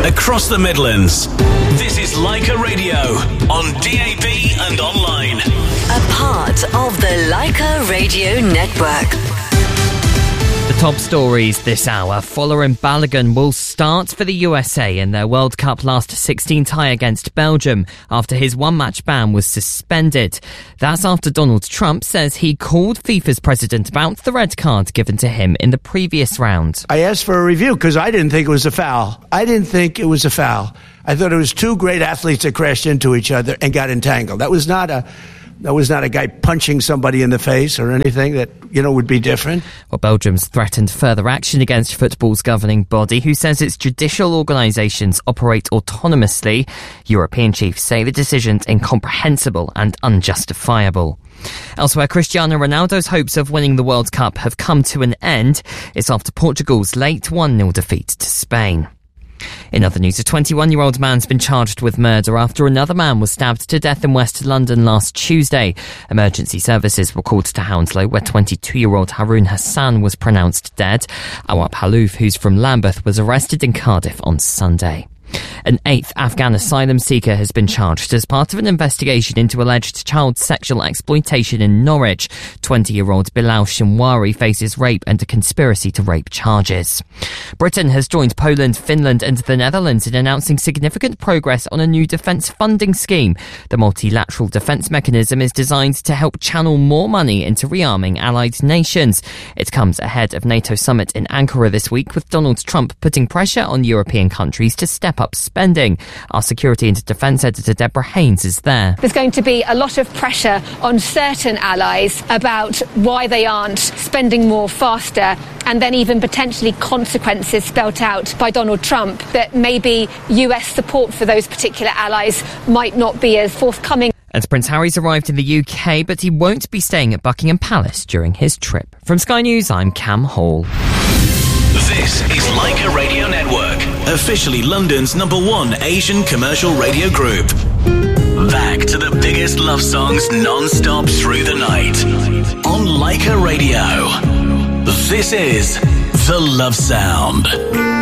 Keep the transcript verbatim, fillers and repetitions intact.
across the Midlands. This is Leica Radio on D A B and online. A part of the Leica Radio Network. The top stories this hour. Fuller and Balogun will start for the U S A in their World Cup last sixteen tie against Belgium after his one-match ban was suspended. That's after Donald Trump says he called FIFA's president about the red card given to him in the previous round. I asked for a review because I didn't think it was a foul. I didn't think it was a foul. I thought it was two great athletes that crashed into each other and got entangled. That was not a... That was not a guy punching somebody in the face or anything that, you know, would be different. Well, Belgium's threatened further action against football's governing body, who says its judicial organisations operate autonomously. European chiefs say the decision's incomprehensible and unjustifiable. Elsewhere, Cristiano Ronaldo's hopes of winning the World Cup have come to an end. It's after Portugal's late one nil defeat to Spain. In other news, a twenty-one-year-old man's been charged with murder after another man was stabbed to death in West London last Tuesday. Emergency services were called to Hounslow, where twenty-two-year-old Haroon Hassan was pronounced dead. Awap Halouf, who's from Lambeth, was arrested in Cardiff on Sunday. An eighth Afghan asylum seeker has been charged as part of an investigation into alleged child sexual exploitation in Norwich. twenty-year-old Bilal Shinwari faces rape and a conspiracy to rape charges. Britain has joined Poland, Finland and the Netherlands in announcing significant progress on a new defence funding scheme. The multilateral defence mechanism is designed to help channel more money into rearming allied nations. It comes ahead of NATO summit in Ankara this week, with Donald Trump putting pressure on European countries to step up spending. Our security and defence editor Deborah Haynes is there. There's going to be a lot of pressure on certain allies about why they aren't spending more faster, and then even potentially consequences spelt out by Donald Trump that maybe U S support for those particular allies might not be as forthcoming. And Prince Harry's arrived in the U K, but he won't be staying at Buckingham Palace during his trip. From Sky News, I'm Cam Hall. This is Leica Radio Network, officially London's number one Asian commercial radio group. Back to the biggest love songs non-stop through the night. On Leica Radio, this is The Love Sound.